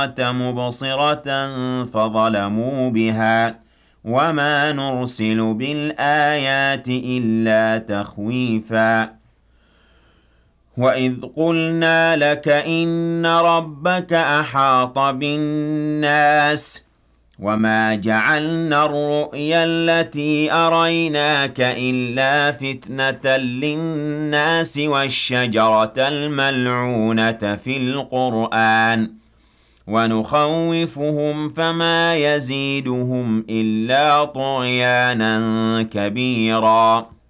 مُبْصِرَةً فَظَلَمُوا بِهَا ۚ وَمَا نُرْسِلُ بِالْآيَاتِ إِلَّا تَخْوِيفًا. وَإِذْ قُلْنَا لَكَ إِنَّ رَبَّكَ أَحَاطَ بِالنَّاسِ وَمَا جَعَلْنَا الرُّؤْيَا الَّتِي أَرَيْنَاكَ إِلَّا فِتْنَةً لِّلنَّاسِ وَالشَّجَرَةَ الْمَلْعُونَةَ فِي الْقُرْآنِ ۚ وَنُخَوِّفُهُمْ فَمَا يَزِيدُهُمْ إِلَّا طُغْيَانًا كَبِيرًا.